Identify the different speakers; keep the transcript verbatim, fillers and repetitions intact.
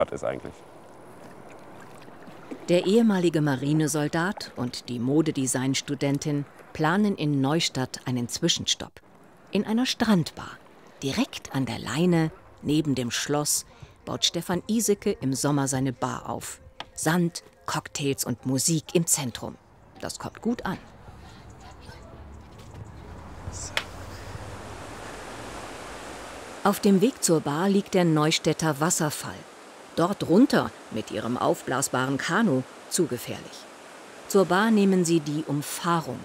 Speaker 1: ist eigentlich.
Speaker 2: Der ehemalige Marinesoldat und die Modedesign-Studentin planen in Neustadt einen Zwischenstopp. In einer Strandbar, direkt an der Leine, neben dem Schloss, baut Stefan Iseke im Sommer seine Bar auf. Sand, Cocktails und Musik im Zentrum. Das kommt gut an. Auf dem Weg zur Bar liegt der Neustädter Wasserfall. Dort runter, mit ihrem aufblasbaren Kanu, zu gefährlich. Zur Bar nehmen sie die Umfahrung.